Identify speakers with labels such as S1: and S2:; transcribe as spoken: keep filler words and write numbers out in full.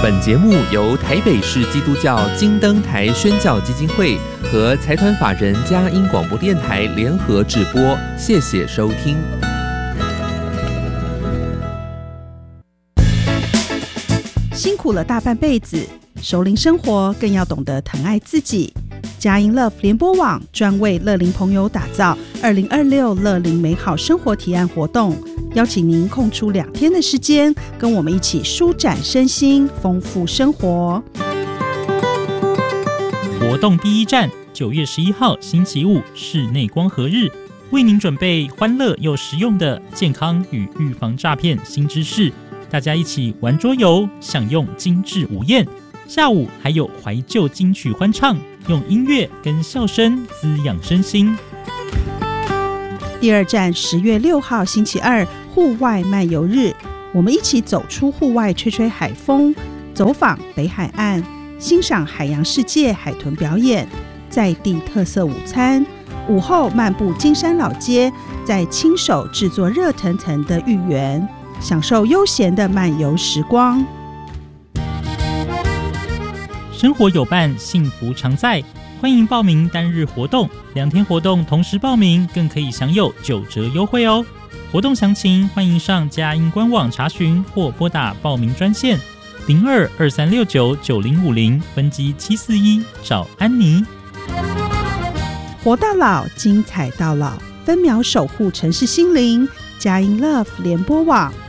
S1: 本节目由台北市基督教金灯台宣教基金会和财团法人佳音广播电台联合制播，谢谢收听。
S2: 辛苦了大半辈子，熟龄生活更要懂得疼爱自己。佳音 Love 联播网专为乐龄朋友打造二零二六乐龄美好生活提案活动，邀请您空出两天的时间，跟我们一起舒展身心，丰富生活。
S3: 活动第一站，九月十一号星期五室内光合日，为您准备欢乐又实用的健康与预防诈骗新知识，大家一起玩桌游，享用精致午宴。下午还有怀旧金曲欢唱，用音乐跟笑声滋养身心。
S2: 第二站，十月六号星期二户外漫游日，我们一起走出户外，吹吹海风，走访北海岸，欣赏海洋世界海豚表演，在地特色午餐，午后漫步金山老街，再亲手制作热腾腾的芋圆，享受悠闲的漫游时光。
S3: 生活有伴，幸福常在。欢迎报名单日活动，两天活动同时报名，更可以享有九折优惠哦。活动详情欢迎上佳音官网查询，或拨打报名专线零二二三六九九零五零分机七四一找安妮。
S2: 活到老，精彩到老，分秒守护城市心灵。佳音 Love 联播网。